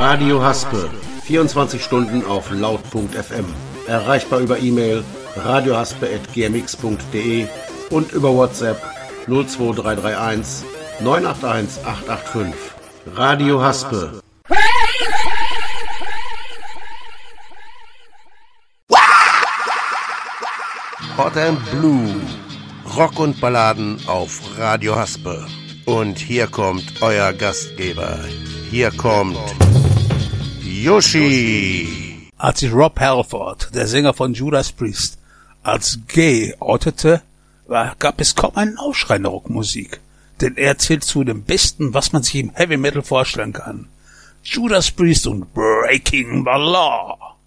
Radio Haspe, 24 Stunden auf laut.fm. Erreichbar über E-Mail radiohaspe@gmx.de und über WhatsApp 02331 981 885. Radio Haspe. Hot and Blue. Rock und Balladen auf Radio Haspe. Und hier kommt euer Gastgeber. Hier kommt Yoshi. Als sich Rob Halford, der Sänger von Judas Priest, als gay outete, gab es kaum einen Aufschrei in der Rockmusik. Denn er zählt zu dem Besten, was man sich im Heavy Metal vorstellen kann. Judas Priest und Breaking the Law.